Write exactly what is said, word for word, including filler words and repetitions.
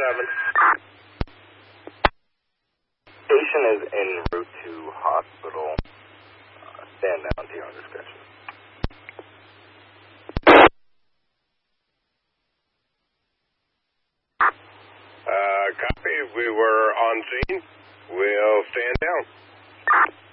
seven. Patient is en route to hospital. Uh, stand down to your own discretion. Uh, copy. We were on scene. We'll stand down.